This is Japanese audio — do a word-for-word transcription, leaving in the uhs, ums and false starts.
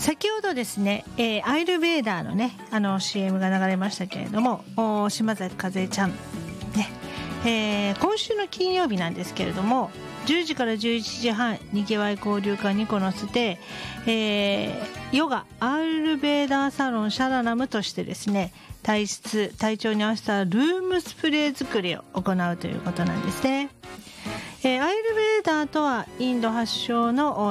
先ほどですね、えー、アイルベーダーのねあの シーエム が流れましたけれども、島崎和恵ちゃん、ねえー、今週の金曜日なんですけれどもじゅうじからじゅういちじはんにぎわい交流館にこのせて、えー、ヨガアールベーダーサロンシャラナムとしてですね体質体調に合わせたルームスプレー作りを行うということなんですね。えー、アイルベーダーとはインド発祥の